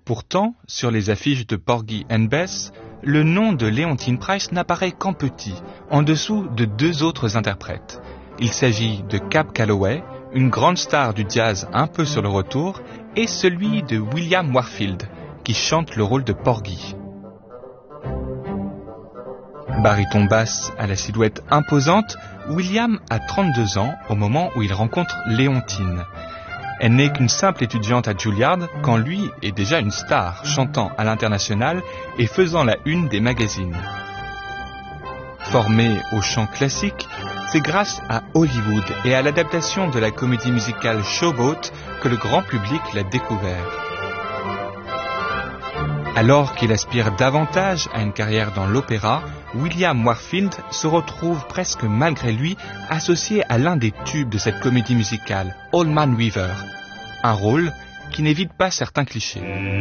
Pourtant, sur les affiches de Porgy and Bess, le nom de Leontyne Price n'apparaît qu'en petit, en dessous de deux autres interprètes. Il s'agit de Cab Calloway, une grande star du jazz un peu sur le retour, et celui de William Warfield, qui chante le rôle de Porgy. Baryton basse à la silhouette imposante, William a 32 ans au moment où il rencontre Leontyne. Elle n'est qu'une simple étudiante à Juilliard quand lui est déjà une star, chantant à l'international et faisant la une des magazines. Formé au chant classique, c'est grâce à Hollywood et à l'adaptation de la comédie musicale Showboat que le grand public l'a découvert. Alors qu'il aspire davantage à une carrière dans l'opéra, William Warfield se retrouve presque malgré lui associé à l'un des tubes de cette comédie musicale, Old Man River, un rôle qui n'évite pas certains clichés.